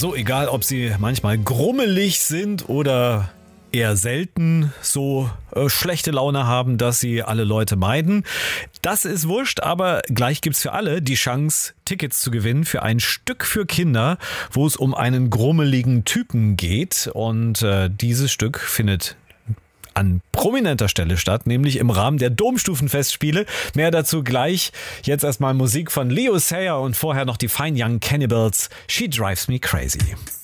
So, egal ob sie manchmal grummelig sind oder eher selten so schlechte Laune haben, dass sie alle Leute meiden. Das ist wurscht, aber gleich gibt's für alle die Chance, Tickets zu gewinnen für ein Stück für Kinder, wo es um einen grummeligen Typen geht. Und dieses Stück findet an prominenter Stelle statt, nämlich im Rahmen der Domstufenfestspiele. Mehr dazu gleich. Jetzt erstmal Musik von Leo Sayer und vorher noch die Fine Young Cannibals. She Drives Me Crazy.